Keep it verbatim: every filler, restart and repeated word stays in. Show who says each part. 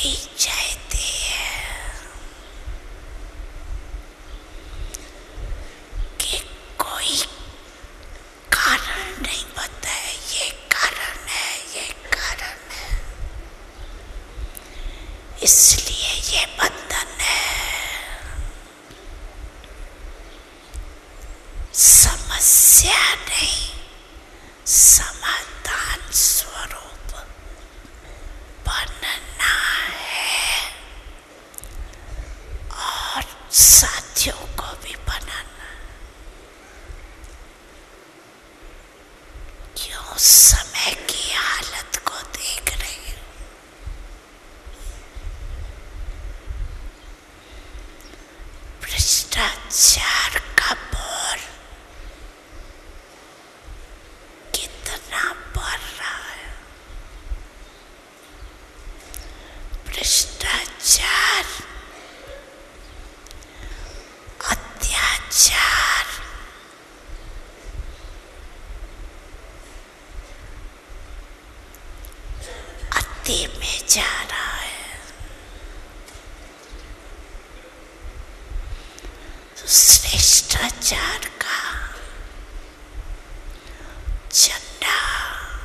Speaker 1: ही चाहते हैं कि कोई कारण नहीं बताए, ये कारण है, ये कारण है, इसलिए ये बंधन है। समस्या नहीं, समाधान स्वरूप बनना है और साथियों को भी बनाना। क्यों समय की हालत को देख रहे हैं? भ्रष्टाचार का बोल कितना बढ़ रहा है। भ्रष्टाचार, अत्याचार, अति में जा रहा है। तो श्रेष्ठाचार